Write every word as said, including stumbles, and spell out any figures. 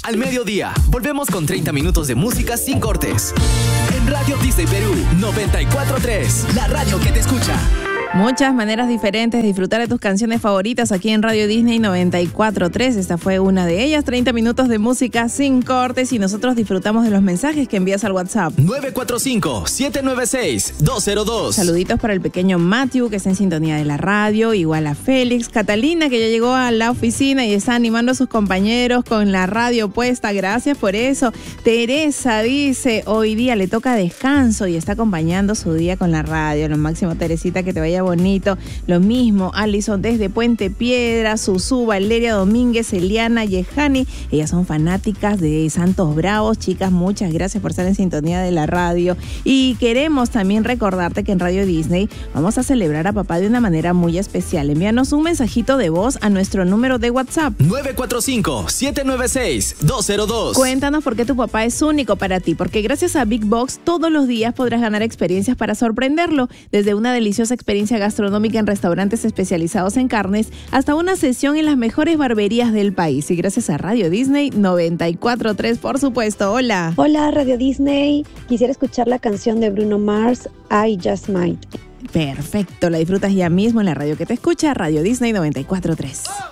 Al mediodía, volvemos con treinta minutos de música sin cortes. En Radio Disney Perú noventa y cuatro punto tres, la radio que te escucha. Muchas maneras diferentes de disfrutar de tus canciones favoritas aquí en Radio Disney noventa y cuatro punto tres. Esta fue una de ellas, treinta minutos de música sin cortes, y nosotros disfrutamos de los mensajes que envías al WhatsApp. nueve cuatro cinco, siete nueve seis, dos cero dos. Saluditos para el pequeño Matthew, que está en sintonía de la radio, igual a Félix, Catalina, que ya llegó a la oficina y está animando a sus compañeros con la radio puesta. Gracias por eso. Teresa dice, hoy día le toca descanso y está acompañando su día con la radio. Lo máximo, Teresita, que te vaya bonito. Lo mismo, Alison desde Puente Piedra, Susú, Valeria Domínguez, Eliana, Yehani. Ellas son fanáticas de Santos Bravos. Chicas, muchas gracias por estar en sintonía de la radio. Y queremos también recordarte que en Radio Disney vamos a celebrar a papá de una manera muy especial. Envíanos un mensajito de voz a nuestro número de WhatsApp. nueve cuatro cinco, siete nueve seis, dos cero dos. Cuéntanos por qué tu papá es único para ti, porque gracias a Big Box todos los días podrás ganar experiencias para sorprenderlo, desde una deliciosa experiencia gastronómica en restaurantes especializados en carnes hasta una sesión en las mejores barberías del país. Y gracias a Radio Disney noventa y cuatro punto tres, por supuesto. Hola. Hola, Radio Disney. Quisiera escuchar la canción de Bruno Mars, I Just Might. Perfecto, la disfrutas ya mismo en la radio que te escucha, Radio Disney noventa y cuatro punto tres.